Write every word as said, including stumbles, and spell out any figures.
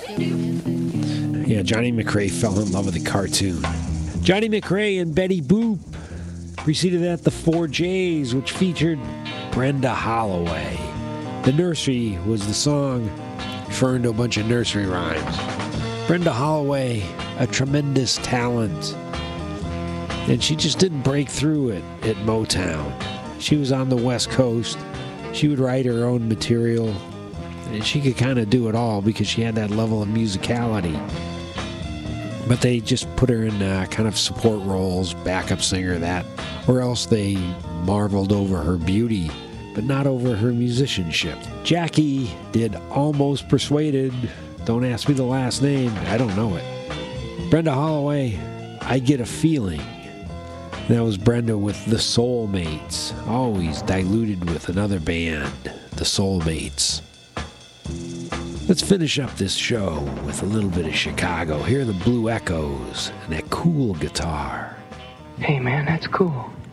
Yeah, Johnny McRae fell in love with the cartoon. Johnny McRae and Betty Boop. Preceded that, the Four J's, which featured Brenda Holloway. The Nursery was the song, referring to a bunch of nursery rhymes. Brenda Holloway, a tremendous talent. And she just didn't break through it at Motown. She was on the West Coast. She would write her own material. And she could kind of do it all because she had that level of musicality. But they just put her in uh, kind of support roles, backup singer, that. Or else they marveled over her beauty, but not over her musicianship. Jackie did Almost Persuaded. Don't ask me the last name. I don't know it. Brenda Holloway, I Get a Feeling. That was Brenda with The Soulmates. Always diluted with another band, The Soulmates. Let's finish up this show with a little bit of Chicago. Here are the Blue Echoes and that cool guitar. Hey man, that's cool.